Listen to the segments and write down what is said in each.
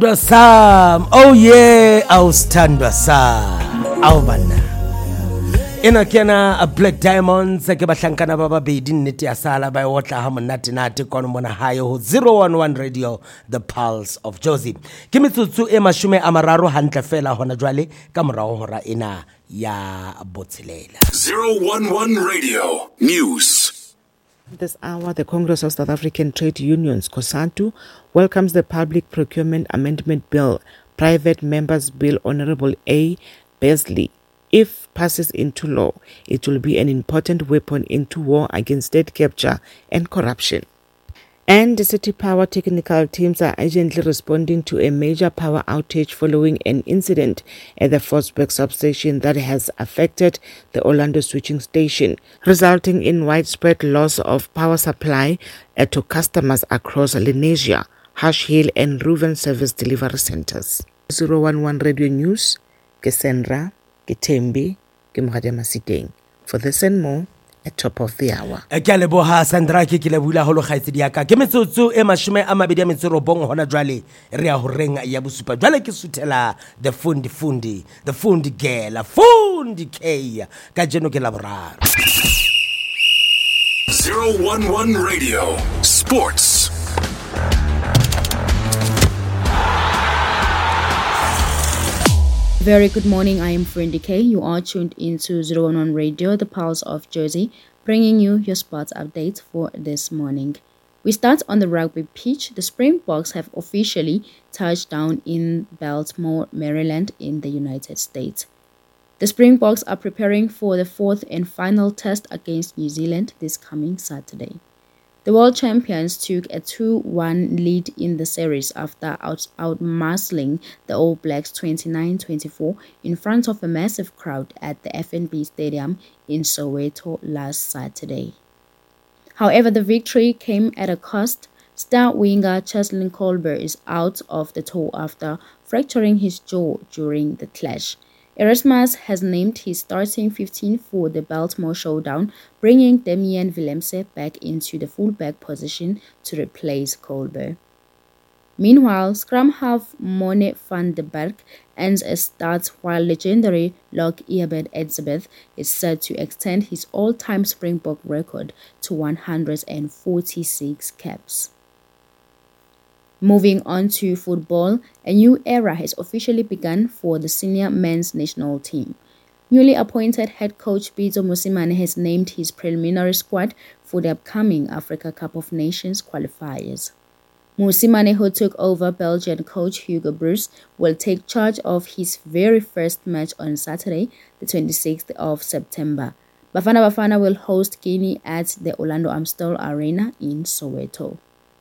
Sam, oh yeah, awusithandwa sam. Awubana. Ena kena a Black Diamonds ke bahlankana ba babedi nnete ya sala ba otla ha monate nate kono mona hayo ho 011 Radio The Pulse of Jozi. Ke metsotso e 30 hantle fela hona jwale ka morao hora ena ya botshelela. 011 Radio News. This hour, the Congress of South African Trade Unions, COSATU, welcomes the Public Procurement Amendment Bill, Private Members Bill Honorable A. Beasley. If passes into law, it will be an important weapon into war against state capture and corruption. And the City Power technical teams are urgently responding to a major power outage following an incident at the Forsberg substation that has affected the Orlando switching station, resulting in widespread loss of power supply to customers across Lenasia, Hush Hill and Reuven service delivery centers. 011 Radio News, Kesendra, Ketembi, Kemradema Siteng. For this and more, at top of the hour. Ke leboha Sandra ke le bula holo khaitsedi ya ka ke metsotso e 20 hona jwale re ya ho renga ya bosupa jwale ke suthela the fundi girl fundi k ka jeno ke la boraro. 011 Radio Sports. Very good morning, I am Friendly K. You are tuned into 011 Radio, the Pulse of Jersey, bringing you your sports updates for this morning. We start on the rugby pitch. The Springboks have officially touched down in Baltimore, Maryland in the United States. The Springboks are preparing for the fourth and final test against New Zealand this coming Saturday. The world champions took a 2-1 lead in the series after outmuscling the All Blacks 29-24 in front of a massive crowd at the FNB Stadium in Soweto last Saturday. However, the victory came at a cost. Star winger Cheslin Colbert is out of the tour after fracturing his jaw during the clash. Erasmus has named his starting 15 for the Baltimore Showdown, bringing Damian Willemse back into the fullback position to replace Colbert. Meanwhile, scrum half Mone van der Berg ends a start while legendary Locke Eabert Etzebeth is set to extend his all-time Springbok record to 146 caps. Moving on to football, a new era has officially begun for the senior men's national team. Newly appointed head coach Pitso Mosimane has named his preliminary squad for the upcoming Africa Cup of Nations qualifiers. Mosimane, who took over Belgian coach Hugo Broos, will take charge of his very first match on Saturday, the 26th of September. Bafana Bafana will host Guinea at the Orlando Amstel Arena in Soweto.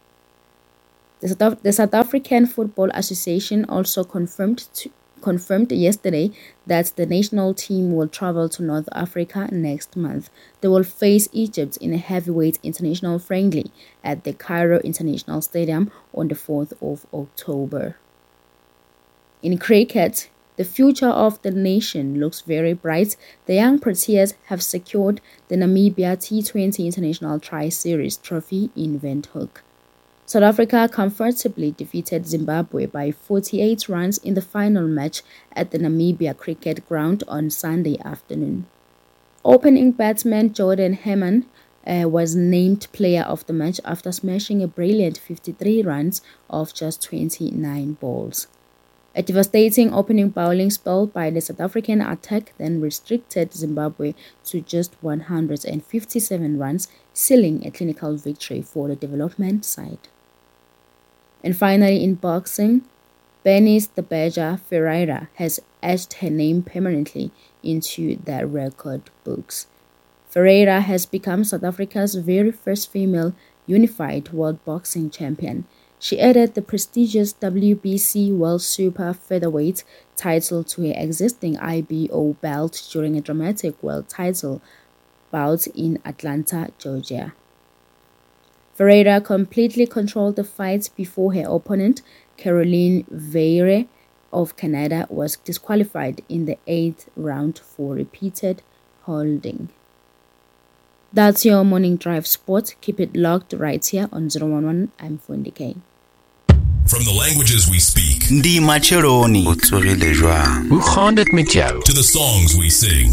The South African Football Association also confirmed yesterday that the national team will travel to North Africa next month. They will face Egypt in a heavyweight international friendly at the Cairo International Stadium on the 4th of October. In cricket, the future of the nation looks very bright. The young Proteas have secured the Namibia T20 International Tri-Series trophy in Windhoek. South Africa comfortably defeated Zimbabwe by 48 runs in the final match at the Namibia Cricket Ground on Sunday afternoon. Opening batsman Jordan Herman was named player of the match after smashing a brilliant 53 runs off just 29 balls. A devastating opening bowling spell by the South African attack then restricted Zimbabwe to just 157 runs, sealing a clinical victory for the development side. And finally, in boxing, Bernice the Badger Ferreira has etched her name permanently into the record books. Ferreira has become South Africa's very first female unified world boxing champion. She added the prestigious WBC World Super Featherweight title to her existing IBO belt during a dramatic world title bout in Atlanta, Georgia. Ferreira completely controlled the fight before her opponent, Caroline Vieira of Canada, was disqualified in the 8th round for repeated holding. That's your morning drive sport. Keep it locked right here on 011. I'm Fundi K. From the languages we speak Ndi Macheloni O tsorile jwang? Hoe gaan dit met jou? to the songs we sing,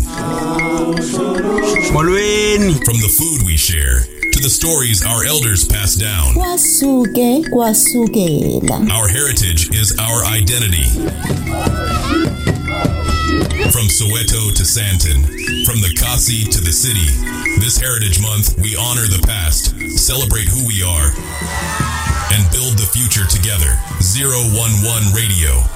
Molweni from the food we share to the stories our elders passed down. kwasukela Our heritage is our identity. From Soweto to Sandton, from the Kasi to the city, this Heritage Month we honor the past, celebrate who we are, and build the future together. 011 Radio,